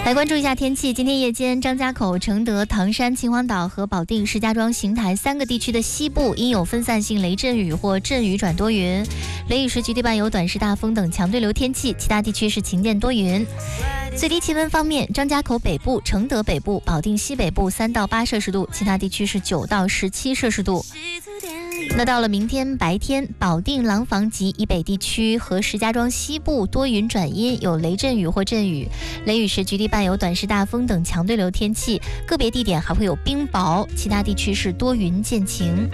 来关注一下天气，今天夜间张家口、承德、唐山、秦皇岛和保定、石家庄、邢台3个地区的西部应有分散性雷阵雨或阵雨转多云，雷雨时局地伴有短时大风等强对流天气，其他地区是晴间多云。最低气温方面，张家口北部、承德北部、保定西北部3到8摄氏度，其他地区是9到17摄氏度。那到了明天白天，保定廊坊及以北地区和石家庄西部多云转阴，有雷阵雨或阵雨，雷雨时局地伴有短时大风等强对流天气，个别地点还会有冰雹，其他地区是多云见晴。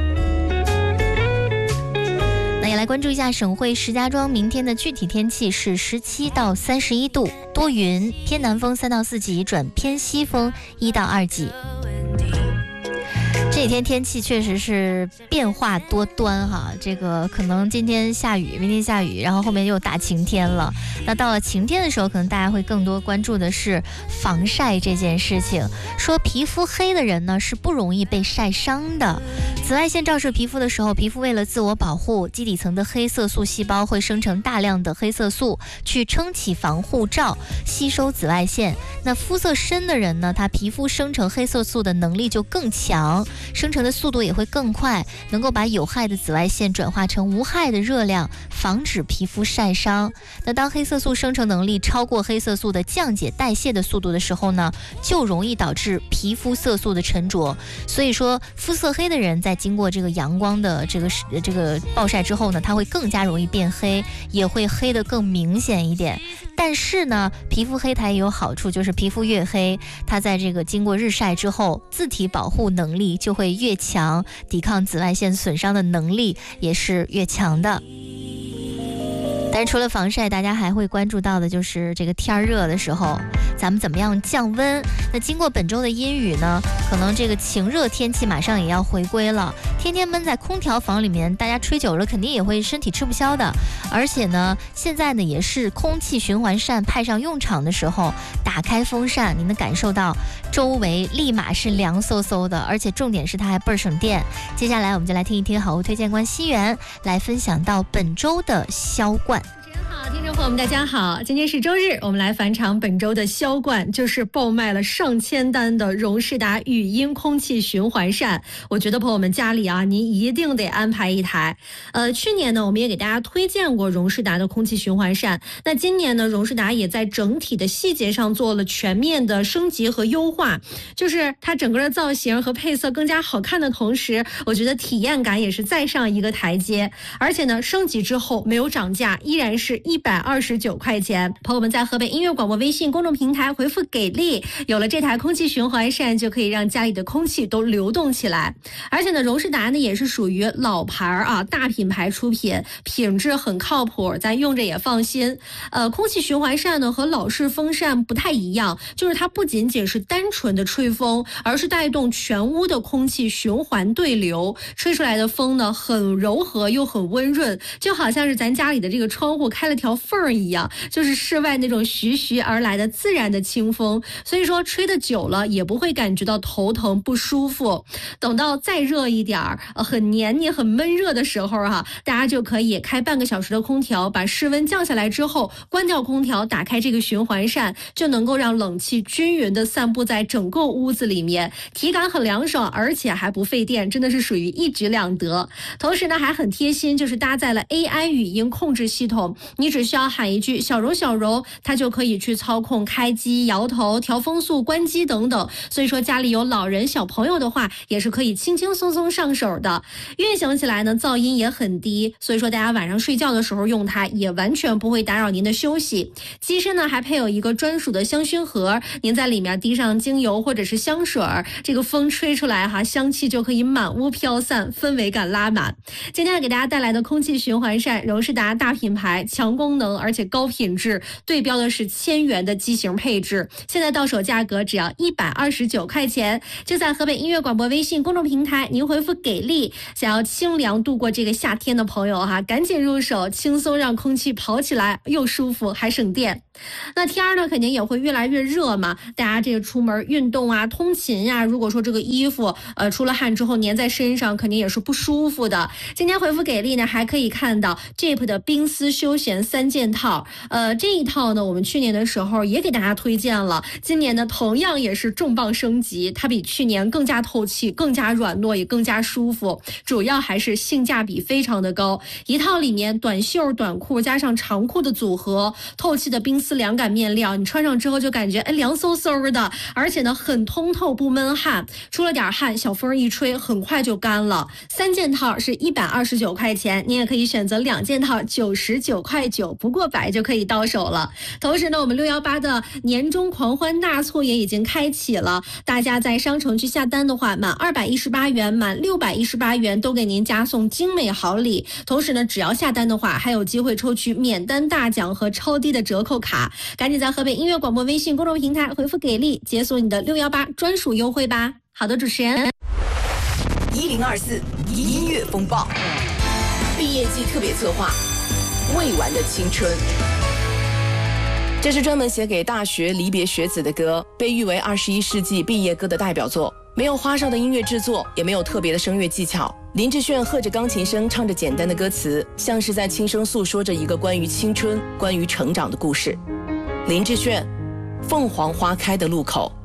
那也来关注一下省会石家庄明天的具体天气是17到31度，多云，偏南风3到4级转偏西风1到2级。这几天天气确实是变化多端哈，这个可能今天下雨，明天下雨，然后后面又大晴天了。那到了晴天的时候，可能大家会更多关注的是防晒这件事情。说皮肤黑的人呢是不容易被晒伤的。紫外线照射皮肤的时候，皮肤为了自我保护，基底层的黑色素细胞会生成大量的黑色素去撑起防护罩，吸收紫外线。那肤色深的人呢，他皮肤生成黑色素的能力就更强，生成的速度也会更快，能够把有害的紫外线转化成无害的热量，防止皮肤晒伤。那当黑色素生成能力超过黑色素的降解代谢的速度的时候呢，就容易导致皮肤色素的沉着。所以说肤色黑的人在经过这个阳光的这个暴晒之后呢，他会更加容易变黑，也会黑得更明显一点。但是呢，皮肤黑它也有好处，就是皮肤越黑，它在这个经过日晒之后，自体保护能力就会越强，抵抗紫外线损伤的能力也是越强的。但是除了防晒，大家还会关注到的就是这个天热的时候，咱们怎么样降温？那经过本周的阴雨呢，可能这个晴热天气马上也要回归了。天天闷在空调房里面，大家吹久了肯定也会身体吃不消的。而且呢，现在呢也是空气循环扇派上用场的时候，打开风扇，你能感受到周围立马是凉飕飕的，而且重点是它还倍儿省电。接下来我们就来听一听好物推荐官西元来分享到本周的销冠。 听众朋友们大家好，今天是周日，我们来返场本周的销冠，就是爆卖了上千单的荣仕达语音空气循环扇。我觉得朋友们家里啊，您一定得安排一台。去年呢，我们也给大家推荐过荣仕达的空气循环扇。那今年呢，荣仕达也在整体的细节上做了全面的升级和优化，就是它整个的造型和配色更加好看的同时，我觉得体验感也是再上一个台阶。而且呢，升级之后没有涨价，依然是129块钱。朋友们在河北音乐广播微信公众平台回复给力，有了这台空气循环扇，就可以让家里的空气都流动起来。而且呢，荣仕达呢也是属于老牌啊大品牌出品，品质很靠谱，咱用着也放心。空气循环扇呢和老式风扇不太一样，就是它不仅仅是单纯的吹风，而是带动全屋的空气循环对流，吹出来的风呢很柔和又很温润，就好像是咱家里的这个窗户开了条缝一样，就是室外那种徐徐而来的自然的清风，所以说吹得久了也不会感觉到头疼不舒服。等到再热一点很黏腻很闷热的时候大家就可以开半个小时的空调，把室温降下来之后关掉空调，打开这个循环扇，就能够让冷气均匀的散布在整个屋子里面，体感很凉爽，而且还不费电，真的是属于一举两得。同时呢还很贴心，就是搭载了 AI 语音控制系统，你只需要喊一句小柔小柔，它就可以去操控开机、摇头、调风速、关机等等。所以说家里有老人小朋友的话，也是可以轻轻松松上手的。运行起来呢噪音也很低，所以说大家晚上睡觉的时候用它也完全不会打扰您的休息。机身呢还配有一个专属的香薰盒，您在里面滴上精油或者是香水，这个风吹出来香气就可以满屋飘散，氛围感拉满。今天给大家带来的空气循环扇，荣仕达大品牌，强功能而且高品质，对标的是1000元的机型配置，现在到手价格只要129块钱。就在河北音乐广播微信公众平台，您回复给力，想要清凉度过这个夏天的朋友赶紧入手，轻松让空气跑起来，又舒服还省电。 那天儿呢肯定也会越来越热嘛，大家这个出门运动啊、通勤呀，如果说这个衣服出了汗之后粘在身上，肯定也是不舒服的。今天回复给力呢，还可以看到 Jeep 的冰丝休闲3件套，这一套呢我们去年的时候也给大家推荐了，今年呢同样也是重磅升级，它比去年更加透气、更加软糯，也更加舒服，主要还是性价比非常的高。一套里面短袖、短裤加上长裤的组合，透气的冰丝凉感面料，你穿上之后就感觉凉飕飕的，而且呢很通透不闷汗，出了点汗小风一吹很快就干了。3件套是129块钱，你也可以选择2件套99块9，不过100就可以到手了。同时呢，我们618的年终狂欢大促也已经开启了，大家在商城去下单的话，满218元、满618元都给您加送精美好礼。同时呢，只要下单的话，还有机会抽取免单大奖和超低的折扣卡。赶紧在河北音乐广播微信公众平台回复给力，解锁你的618专属优惠吧。好的，主持人 1024音乐风暴毕业季特别策划未完的青春，这是专门写给大学离别学子的歌，被誉为21世纪毕业歌的代表作。没有花哨的音乐制作，也没有特别的声乐技巧，林志炫和着钢琴声唱着简单的歌词，像是在轻声诉说着一个关于青春、关于成长的故事。林志炫，凤凰花开的路口。